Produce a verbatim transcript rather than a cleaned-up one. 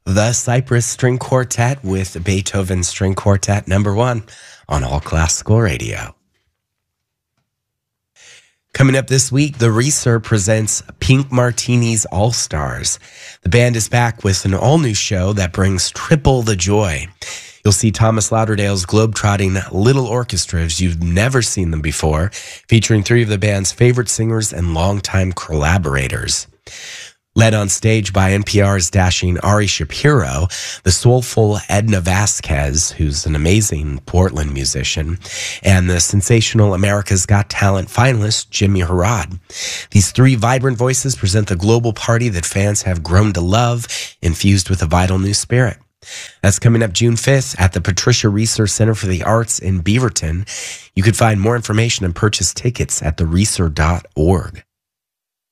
The Cypress String Quartet with Beethoven String Quartet number one on All Classical Radio. Coming up this week, the Reeser presents Pink Martini's All-Stars. The band is back with an all-new show that brings triple the joy. You'll see Thomas Lauderdale's globe-trotting little orchestra as you've never seen them before, featuring three of the band's favorite singers and longtime collaborators. Led on stage by N P R's dashing Ari Shapiro, the soulful Edna Vasquez, who's an amazing Portland musician, and the sensational America's Got Talent finalist, Jimmy Harrod. These three vibrant voices present the global party that fans have grown to love, infused with a vital new spirit. That's coming up June fifth at the Patricia Reeser Center for the Arts in Beaverton. You can find more information and purchase tickets at the reeser dot org.